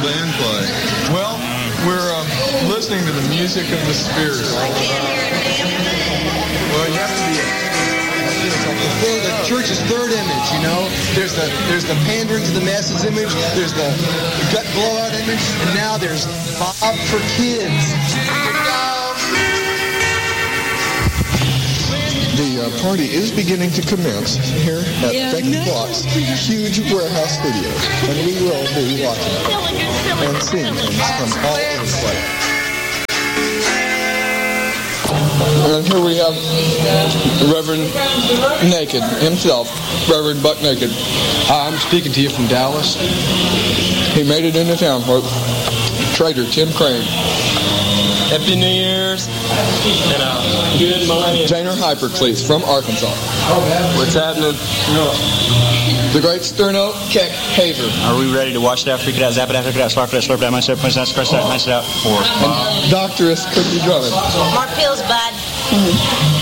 band play? Well, we're listening to the music of the Spirit. Well, you have to be. It's like the church's third image, you know. There's the pandering to the masses image. There's the gut blowout image, and now there's Bob for Kids. The party is beginning to commence here at Becky Block's huge warehouse studio, and we will be watching and seeing things from all over the place. And here we have Reverend Naked himself, Reverend Buck Naked. I'm speaking to you from Dallas. He made it into town, folks. Trader Tim Crane. Happy New Year's. And good millennium. Janer Hypercleats from Arkansas. What's happening? The great Sterno Keck Haver. Are we ready to wash it out, freak it out, zap it out, hook it out, slurp it out, slurp it out, munch it out, punch it out, scratch it out, munch it out? And Doctoress Cookie Drummond. More pills, bud.